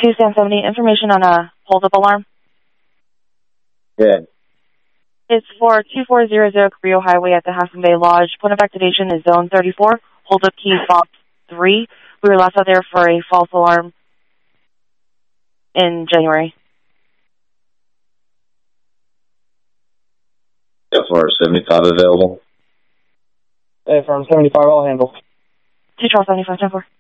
San 70, information on a hold-up alarm. Good. It's for 2400 Carrillo Highway at the Half Moon Bay Lodge. Point of activation is Zone 34. Hold-up key fob 3. We were last out there for a false alarm in January. FR 75 available. FR 75, I'll handle. 2 Charles 75, 10-4.